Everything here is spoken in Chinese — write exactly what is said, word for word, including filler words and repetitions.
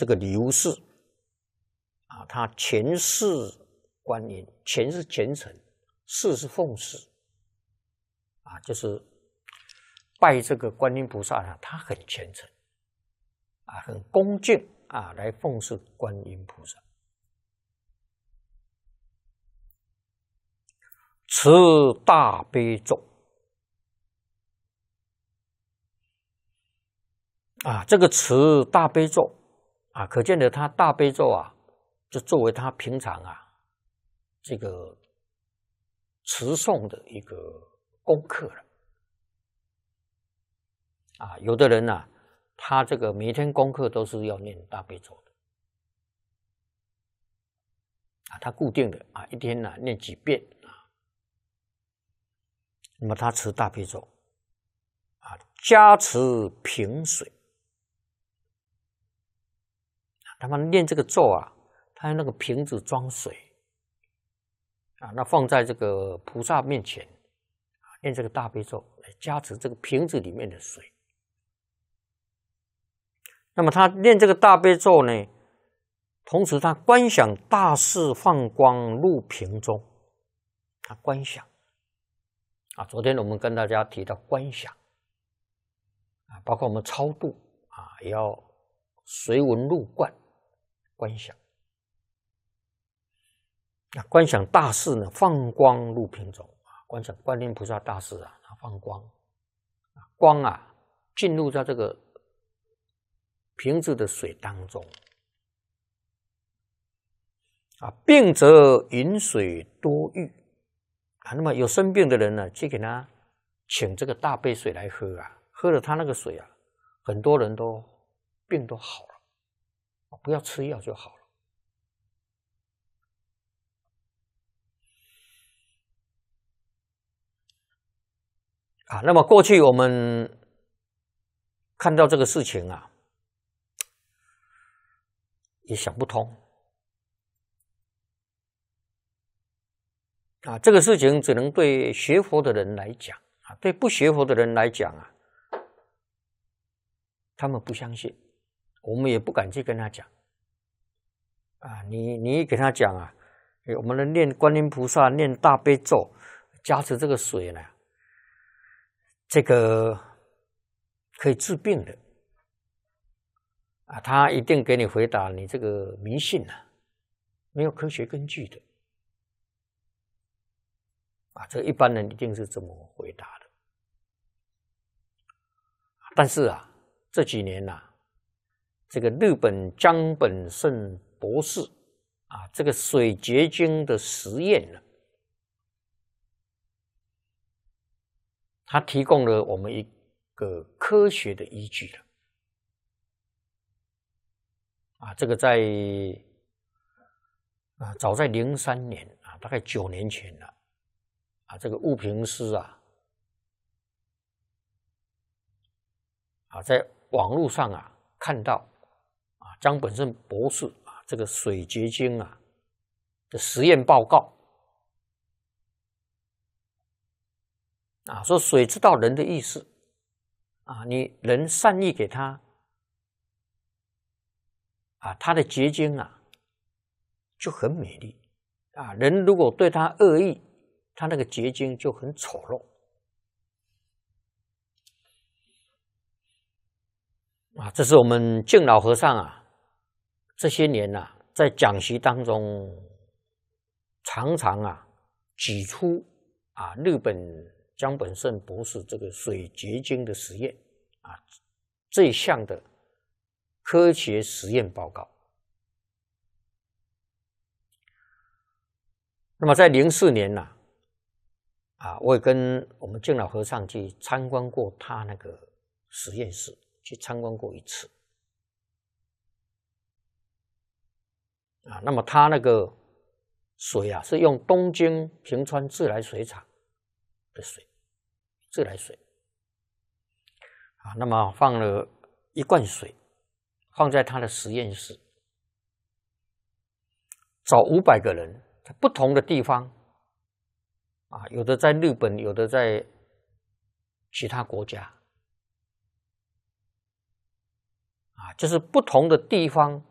这个刘氏啊，他前世观音，前是虔诚，世是奉事啊，就是拜这个观音菩萨呢，他很虔诚啊，很恭敬啊，来奉事观音菩萨。持大悲咒啊，这个持大悲咒啊，可见的他大悲咒啊，就作为他平常啊这个持诵的一个功课了啊。有的人呢、啊，他这个每天功课都是要念大悲咒的啊，他固定的啊，一天呢、啊、念几遍。那么他持大悲咒啊，加持瓶水。他们念这个咒啊，他用那个瓶子装水啊，那放在这个菩萨面前啊，念这个大悲咒来加持这个瓶子里面的水。那么他念这个大悲咒呢，同时他观想大士放光入瓶中，他观想。啊，昨天我们跟大家提到观想啊，包括我们超度啊，也要随文入观观想。那观想大士呢，放光入瓶中啊，观想观音菩萨大士啊，他放光，光啊进入到这个瓶子的水当中啊，病则饮水多浴。啊，那么有生病的人呢，去给他请这个大杯水来喝啊，喝了他那个水啊，很多人都病都好了，不要吃药就好了。啊，那么过去我们看到这个事情啊，也想不通。啊，这个事情只能对学佛的人来讲啊，对不学佛的人来讲啊，他们不相信，我们也不敢去跟他讲。啊，你你给他讲啊，我们能念观音菩萨，念大悲咒，加持这个水呢，这个可以治病的啊，他一定给你回答，你这个迷信啊，没有科学根据的。啊，这一般人一定是这么回答的。但是啊，这几年呐、啊，这个日本江本胜博士啊，这个水结晶的实验呢，他提供了我们一个科学的依据了。啊，这个在啊，早在零三年啊，大概九年前了。啊，这个悟平师啊，啊，在网络上啊看到啊，江本胜博士啊，这个水结晶啊的实验报告啊，说水知道人的意思啊，你人善意给他啊，它的结晶啊就很美丽啊，人如果对他恶意，它那个结晶就很丑陋啊！这是我们敬老和尚啊，这些年啊，在讲习当中常常啊举出啊日本江本胜博士这个水结晶的实验啊这一项的科学实验报告。那么在零四年呢、啊。啊，我也跟我们敬老和尚去参观过他那个实验室，去参观过一次。啊，那么他那个水啊，是用东京平川自来水厂的水，自来水。啊，那么放了一罐水，放在他的实验室，找五百个人，在不同的地方。啊，有的在日本，有的在其他国家，啊，就是不同的地方